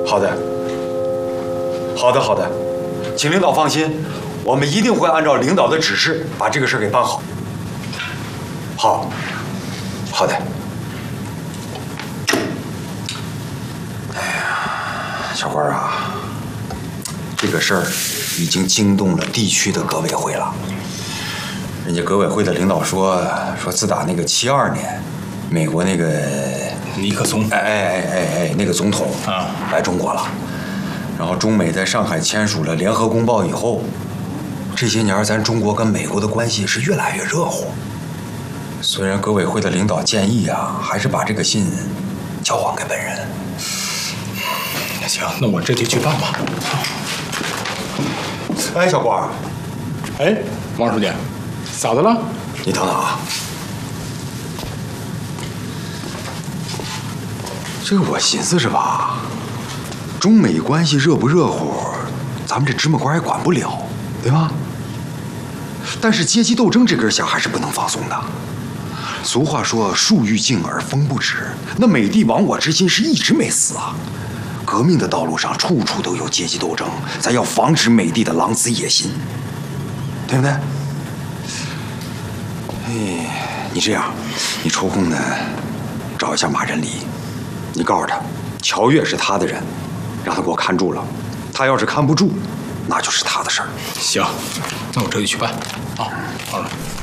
好的，好的，好的，请领导放心，我们一定会按照领导的指示把这个事儿给办好。好，好的。哎呀，小花啊，这个事儿已经惊动了地区的革委会了。人家革委会的领导说，自打那个72年，美国那个尼克松， 那个总统啊来中国了，然后中美在上海签署了联合公报以后，这些年咱中国跟美国的关系是越来越热乎。虽然革委会的领导建议啊，还是把这个信交还给本人。 行，那我这就去办吧。 哎，小官儿， 哎，王书记，咋的了？ 你等等啊。这个我寻思着吧，中美关系热不热乎，咱们这芝麻官也管不了，对吧？但是阶级斗争这根弦还是不能放松的。俗话说树欲静而风不止，那美帝亡我之心是一直没死啊。革命的道路上处处都有阶级斗争，咱要防止美帝的狼子野心，对不对？哎，你这样，你抽空呢找一下马仁礼，你告诉他，乔越是他的人，让他给我看住了。他要是看不住，那就是他的事儿。 行，那我这就去办。啊，好了。